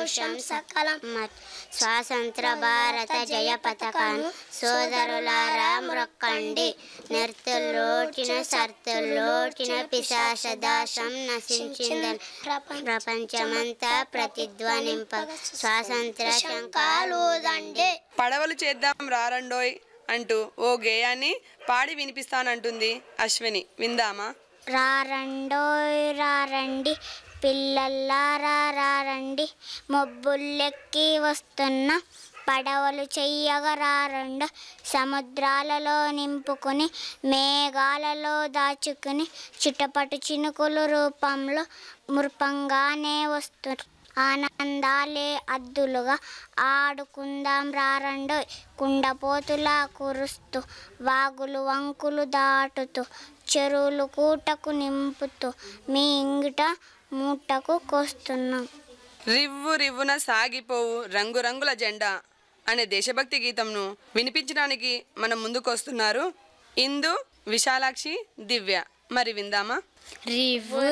సంతోషం సకలం స్వాతంత్ర భారత జయ పతాకను సోదరులారా మ్రొక్కండి నెర్తుల్లోచిన సర్తుల్లోచిన పిశాచ దాశం నశించిందని ప్రపంచమంతా ప్రతిధ్వనింప స్వాతంత్ర శంఖాలూదండి. పడవలు చేద్దాం రారండోయ్ అంటూ ఓ గేయాన్ని పాడి వినిపిస్తానంటుంది అశ్విని. విందామా? రారండోయ్ రారండి పిల్లల్లారా రారండి, మొబ్బుల్లెక్కి వస్తున్న పడవలు చెయ్యగా రారండు, సముద్రాలలో నింపుకుని మేఘాలలో దాచుకుని చిటపటు చినుకులు రూపంలో ముర్పంగానే వస్తారు. ఆనందాలే అద్దులుగా ఆడుకుందాం రారండోయ్, కుండపోతులా కురుస్తూ వాగులు వంకులు దాటుతూ చెరువులు కూటకు నింపుతూ మీ ఇంగిట మూటకు కోస్తున్నాం. రివ్వు రివ్వున సాగిపోవు రంగురంగుల జెండా అనే దేశభక్తి గీతంను వినిపించడానికి మన ముందుకొస్తున్నారు ఇందు, విశాలాక్షి, దివ్య. మరి విందామా? రివ్వు